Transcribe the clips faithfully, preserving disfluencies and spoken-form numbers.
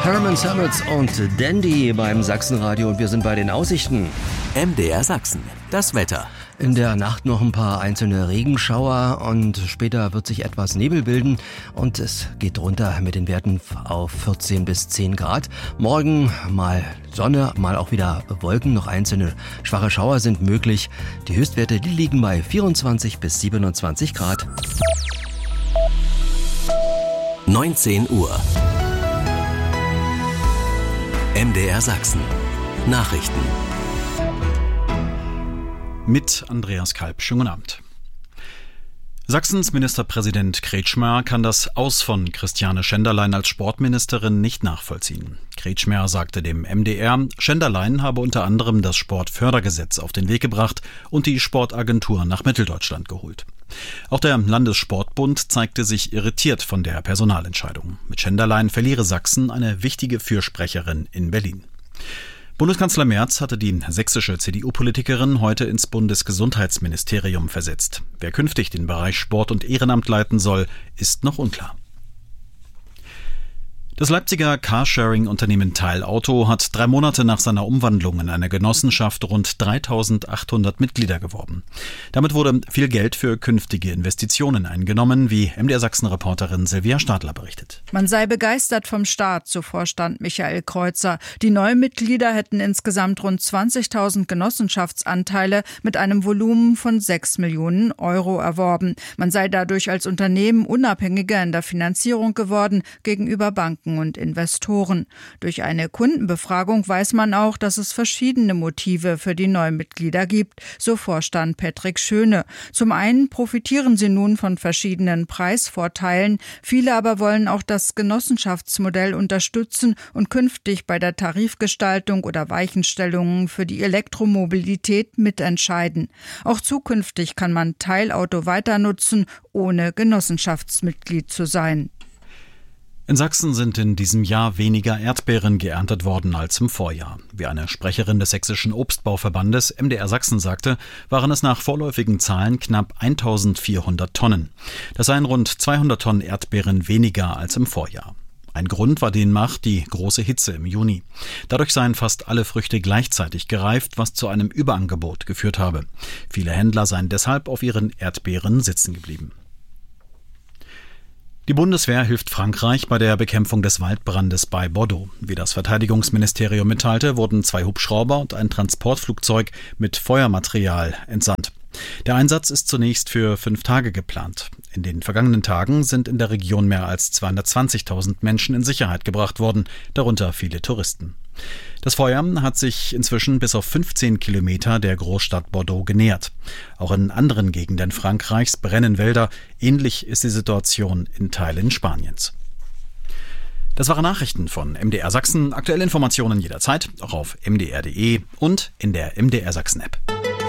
Herman Samuels und Dandy beim Sachsenradio und wir sind bei den Aussichten. M D R Sachsen, das Wetter. In der Nacht noch ein paar einzelne Regenschauer und später wird sich etwas Nebel bilden und es geht runter mit den Werten auf vierzehn bis zehn Grad. Morgen mal Sonne, mal auch wieder Wolken, noch einzelne schwache Schauer sind möglich. Die Höchstwerte, die liegen bei vierundzwanzig bis siebenundzwanzig Grad. neunzehn Uhr. M D R Sachsen. Nachrichten. Mit Andreas Kalb. Schönen guten Abend. Sachsens Ministerpräsident Kretschmer kann das Aus von Christiane Schenderlein als Sportministerin nicht nachvollziehen. Kretschmer sagte dem M D R, Schenderlein habe unter anderem das Sportfördergesetz auf den Weg gebracht und die Sportagentur nach Mitteldeutschland geholt. Auch der Landessportbund zeigte sich irritiert von der Personalentscheidung. Mit Schenderlein verliere Sachsen eine wichtige Fürsprecherin in Berlin. Bundeskanzler Merz hatte die sächsische C D U-Politikerin heute ins Bundesgesundheitsministerium versetzt. Wer künftig den Bereich Sport und Ehrenamt leiten soll, ist noch unklar. Das Leipziger Carsharing-Unternehmen Teilauto hat drei Monate nach seiner Umwandlung in eine Genossenschaft rund dreitausendachthundert Mitglieder geworben. Damit wurde viel Geld für künftige Investitionen eingenommen, wie M D R Sachsen-Reporterin Silvia Stadler berichtet. Man sei begeistert vom Start, so Vorstand Michael Kreuzer. Die neuen Mitglieder hätten insgesamt rund zwanzigtausend Genossenschaftsanteile mit einem Volumen von sechs Millionen Euro erworben. Man sei dadurch als Unternehmen unabhängiger in der Finanzierung geworden gegenüber Banken und Investoren. Durch eine Kundenbefragung weiß man auch, dass es verschiedene Motive für die neuen Mitglieder gibt, so Vorstand Patrick Schöne. Zum einen profitieren sie nun von verschiedenen Preisvorteilen, viele aber wollen auch das Genossenschaftsmodell unterstützen und künftig bei der Tarifgestaltung oder Weichenstellungen für die Elektromobilität mitentscheiden. Auch zukünftig kann man Teilauto weiter nutzen, ohne Genossenschaftsmitglied zu sein. In Sachsen sind in diesem Jahr weniger Erdbeeren geerntet worden als im Vorjahr. Wie eine Sprecherin des Sächsischen Obstbauverbandes M D R Sachsen sagte, waren es nach vorläufigen Zahlen knapp eintausendvierhundert Tonnen. Das seien rund zweihundert Tonnen Erdbeeren weniger als im Vorjahr. Ein Grund war demnach die große Hitze im Juni. Dadurch seien fast alle Früchte gleichzeitig gereift, was zu einem Überangebot geführt habe. Viele Händler seien deshalb auf ihren Erdbeeren sitzen geblieben. Die Bundeswehr hilft Frankreich bei der Bekämpfung des Waldbrandes bei Bordeaux. Wie das Verteidigungsministerium mitteilte, wurden zwei Hubschrauber und ein Transportflugzeug mit Feuermaterial entsandt. Der Einsatz ist zunächst für fünf Tage geplant. In den vergangenen Tagen sind in der Region mehr als zweihundertzwanzigtausend Menschen in Sicherheit gebracht worden, darunter viele Touristen. Das Feuer hat sich inzwischen bis auf fünfzehn Kilometer der Großstadt Bordeaux genähert. Auch in anderen Gegenden Frankreichs brennen Wälder. Ähnlich ist die Situation in Teilen Spaniens. Das waren Nachrichten von M D R Sachsen. Aktuelle Informationen jederzeit, auch auf m d r punkt d e und in der M D R Sachsen App.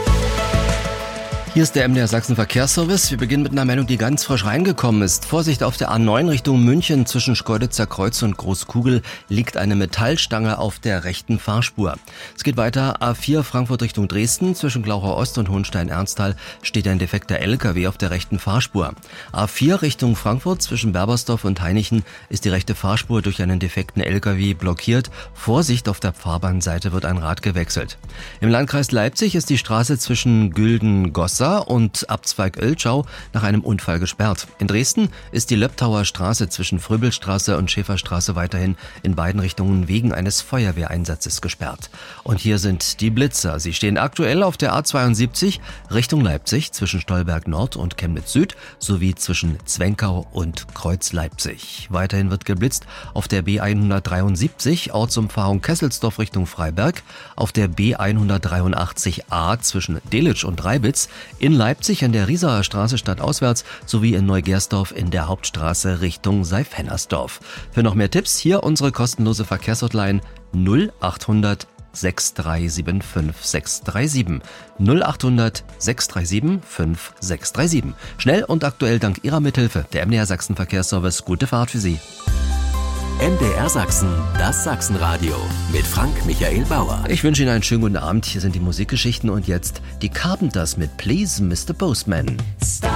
Hier ist der M D R Sachsen Verkehrsservice. Wir beginnen mit einer Meldung, die ganz frisch reingekommen ist. Vorsicht, auf der A neun Richtung München zwischen Schkeuditzer Kreuz und Großkugel liegt eine Metallstange auf der rechten Fahrspur. Es geht weiter, A vier Frankfurt Richtung Dresden. Zwischen Glauchau Ost und Hohenstein-Ernsthal steht ein defekter L K W auf der rechten Fahrspur. A vier Richtung Frankfurt zwischen Berbersdorf und Hainichen ist die rechte Fahrspur durch einen defekten L K W blockiert. Vorsicht, auf der Fahrbahnseite wird ein Rad gewechselt. Im Landkreis Leipzig ist die Straße zwischen Gülden-Gossa und Abzweig Oelschau nach einem Unfall gesperrt. In Dresden ist die Löbtauer Straße zwischen Fröbelstraße und Schäferstraße weiterhin in beiden Richtungen wegen eines Feuerwehreinsatzes gesperrt. Und hier sind die Blitzer. Sie stehen aktuell auf der A zweiundsiebzig Richtung Leipzig zwischen Stolberg Nord und Chemnitz Süd sowie zwischen Zwenkau und Kreuz Leipzig. Weiterhin wird geblitzt auf der B hundertdreiundsiebzig Ortsumfahrung Kesselsdorf Richtung Freiberg, auf der B hundertdreiundachtzig A zwischen Delitzsch und Reibitz, in Leipzig an der Riesaer Straße stadtauswärts sowie in Neugersdorf in der Hauptstraße Richtung Seifhennersdorf. Für noch mehr Tipps hier unsere kostenlose Verkehrshotline null achthundert sechs drei sieben fünf sechs drei sieben. null achthundert sechs drei sieben fünf sechs drei sieben. Schnell und aktuell dank Ihrer Mithilfe. Der M D R Sachsen Verkehrsservice. Gute Fahrt für Sie. M D R Sachsen, das Sachsenradio mit Frank Michael Bauer. Ich wünsche Ihnen einen schönen guten Abend. Hier sind die Musikgeschichten und jetzt die Carpenters mit Please Mister Postman. Stop.